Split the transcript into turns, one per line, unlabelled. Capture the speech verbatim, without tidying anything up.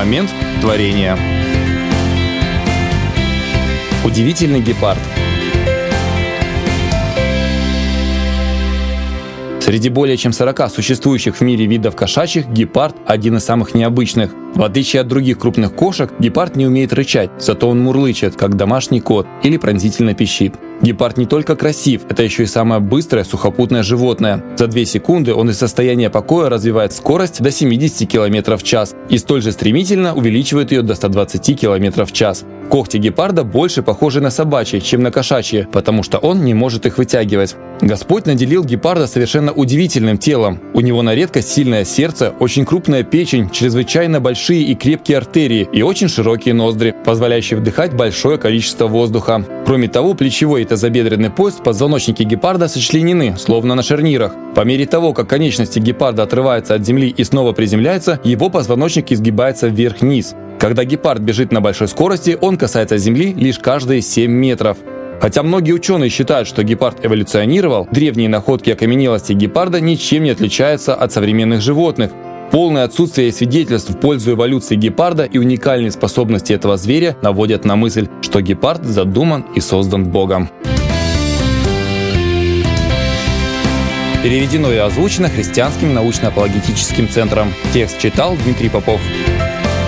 момент творения. Удивительный гепард. Среди более чем сорока существующих в мире видов кошачьих гепард один из самых необычных. В отличие от других крупных кошек, гепард не умеет рычать, зато он мурлычет, как домашний кот, или пронзительно пищит. Гепард не только красив, это еще и самое быстрое сухопутное животное. За две секунды он из состояния покоя развивает скорость до семидесяти километров в час и столь же стремительно увеличивает ее до ста двадцати километров в час. Когти гепарда больше похожи на собачьи, чем на кошачьи, потому что он не может их вытягивать. Господь наделил гепарда совершенно удивительным телом. У него на редкость сильное сердце, очень крупная печень, чрезвычайно большие и крепкие артерии и очень широкие ноздри, позволяющие вдыхать большое количество воздуха. Кроме того, плечевой и тазобедренный пояс в позвоночнике гепарда сочленены, словно на шарнирах. По мере того, как конечности гепарда отрываются от земли и снова приземляются, его позвоночник изгибается вверх-вниз. Когда гепард бежит на большой скорости, он касается земли лишь каждые семь метров. Хотя многие ученые считают, что гепард эволюционировал, древние находки окаменелости гепарда ничем не отличаются от современных животных. Полное отсутствие свидетельств в пользу эволюции гепарда и уникальные способности этого зверя наводят на мысль, что гепард задуман и создан Богом. Переведено и озвучено Христианским научно-апологетическим центром. Текст читал Дмитрий Попов.